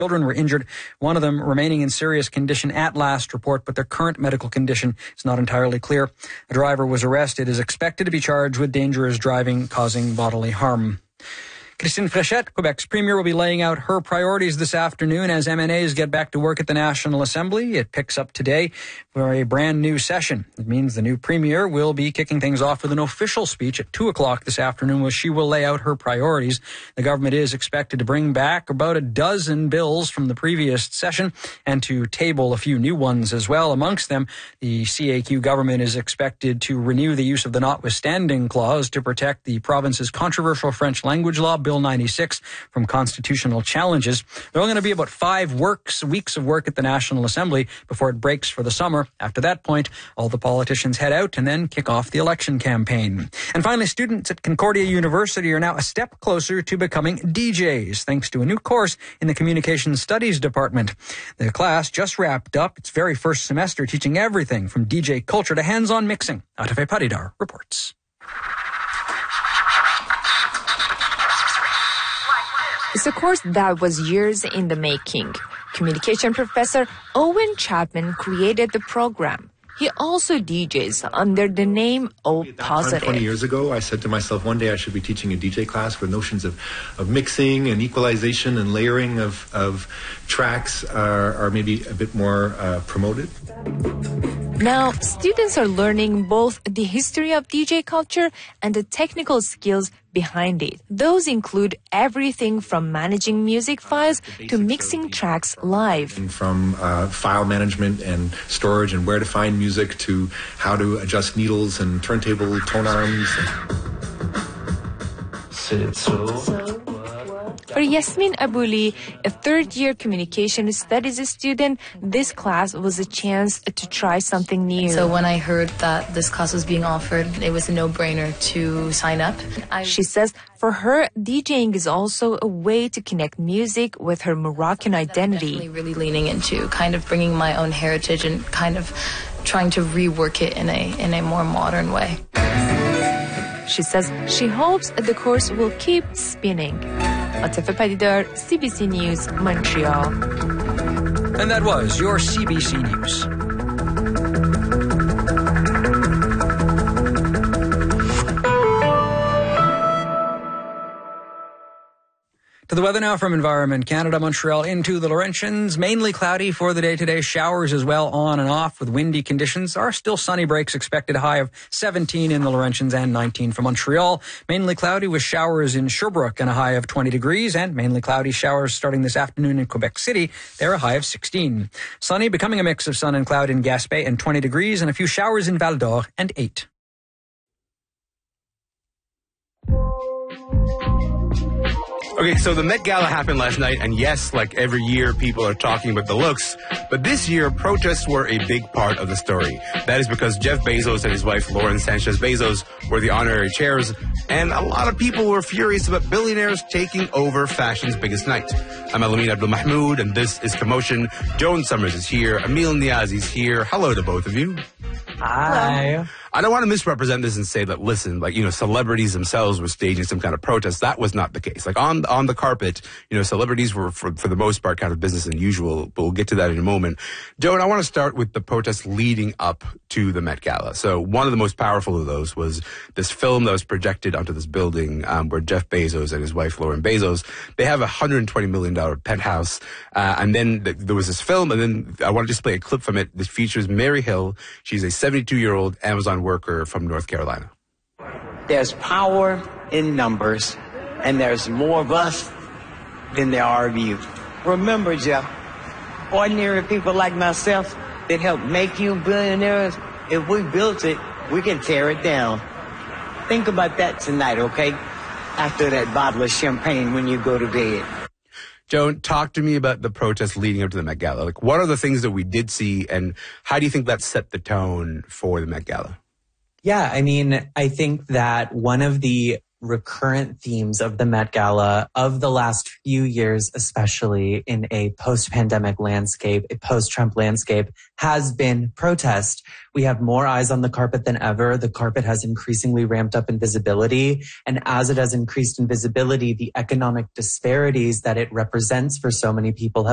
Children were injured, one of them remaining in serious condition at last report, but their current medical condition is not entirely clear. A driver was arrested, is expected to be charged with dangerous driving causing bodily harm. Christine Fréchette, Quebec's premier, will be laying out her priorities this afternoon as MNAs get back to work at the National Assembly. It picks up today for a brand new session. It means the new premier will be kicking things off with an official speech at 2 o'clock this afternoon, where she will lay out her priorities. The government is expected to bring back about a dozen bills from the previous session and to table a few new ones as well. Amongst them, the CAQ government is expected to renew the use of the notwithstanding clause to protect the province's controversial French language law, Bill 96, from constitutional challenges. There are only going to be about 5 weeks of work at the National Assembly before it breaks for the summer. After that point, all the politicians head out and then kick off the election campaign. And finally, students at Concordia University are now a step closer to becoming DJs, thanks to a new course in the Communications Studies department. The class just wrapped up its very first semester, teaching everything from DJ culture to hands-on mixing. Atafe Paridar reports. It's a course that was years in the making. Communication professor Owen Chapman created the program. He also DJs under the name O Positive. 20 years ago, I said to myself, one day I should be teaching a DJ class where notions of mixing and equalization and layering of tracks are maybe a bit more promoted. Now, students are learning both the history of DJ culture and the technical skills behind it. Those include everything from managing music files to mixing tracks live. From file management and storage and where to find music to how to adjust needles and turntable tone arms. For Yasmin Abouli, a third-year communication studies student, this class was a chance to try something new. So when I heard that this class was being offered, it was a no-brainer to sign up. She says for her, DJing is also a way to connect music with her Moroccan identity. Definitely really leaning into kind of bringing my own heritage and kind of trying to rework it in a more modern way. She says she hopes the course will keep spinning. Atafe Paridar, CBC News, Montreal. And that was your CBC News. To the weather now from Environment Canada, Montreal into the Laurentians. Mainly cloudy for the day today. Showers as well on and off with windy conditions. There are still sunny breaks expected. A high of 17 in the Laurentians and 19 for Montreal. Mainly cloudy with showers in Sherbrooke and a high of 20 degrees. And mainly cloudy showers starting this afternoon in Quebec City. There a high of 16. Sunny, becoming a mix of sun and cloud in Gaspé and 20 degrees. And a few showers in Val d'Or and 8. Okay, so the Met Gala happened last night, and yes, like every year, people are talking about the looks, but this year, protests were a big part of the story. That is because Jeff Bezos and his wife, Lauren Sanchez Bezos, were the honorary chairs, and a lot of people were furious about billionaires taking over fashion's biggest night. I'm Alamin Abdul Mahmoud, and this is Commotion. Joan Summers is here, Emil Niazi is here. Hello to both of you. Hi. Hello. I don't want to misrepresent this and say that, listen, like, celebrities themselves were staging some kind of protest. That was not the case. Like, on the carpet, celebrities were, for the most part, kind of business as usual, but we'll get to that in a moment. Joan, I want to start with the protests leading up to the Met Gala. So one of the most powerful of those was this film that was projected onto this building where Jeff Bezos and his wife, Lauren Bezos, they have a $120 million penthouse. And then there was this film, and then I want to just play a clip from it. This features Mary Hill. She's a 72-year-old Amazon worker from North Carolina. There's power in numbers, and there's more of us than there are of you. Remember, Jeff, ordinary people like myself that helped make you billionaires, if we built it, we can tear it down. Think about that tonight, okay? After that bottle of champagne when you go to bed. Joan, talk to me about the protests leading up to the Met Gala. Like, what are the things that we did see, and how do you think that set the tone for the Met Gala? Yeah, I mean, I think that one of the recurrent themes of the Met Gala of the last few years, especially in a post-pandemic landscape, a post-Trump landscape, has been protest. We have more eyes on the carpet than ever. The carpet has increasingly ramped up in visibility. And as it has increased in visibility, the economic disparities that it represents for so many people have